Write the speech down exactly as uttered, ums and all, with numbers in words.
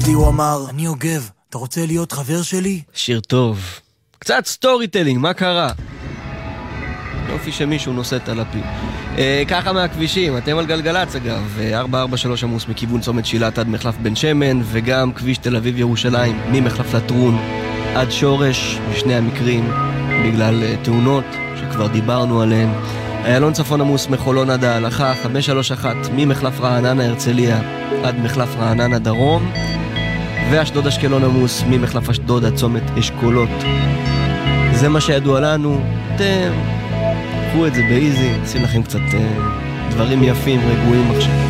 הוא אמר, אני יוגב, אתה רוצה להיות חבר שלי? שיר טוב. קצת סטורי טלינג, מה קרה? יופי שמישהו נושא את הלפיד. אה, ככה מהכבישים, אתם על גלגלץ אגב, ארבע ארבע שלוש עמוס מכיוון צומת שילת עד מחלף בן שמן, וגם כביש תל אביב ירושלים ממחלף לטרון עד שורש, בשני המקרים בגלל uh, תאונות שכבר דיברנו עליהן. איילון צפון עמוס מחולון עד ההלכה, חמש שלוש אחת ממחלף רעננה הרצליה עד מחלף רעננה דרום, ואשדוד אשקלון עמוס ממחלף אשדוד עד צומת אשכולות. זה מה שידוע לנו, אתם קחו את זה באיזי, נשים לכם קצת uh, דברים יפים, רגועים עכשיו.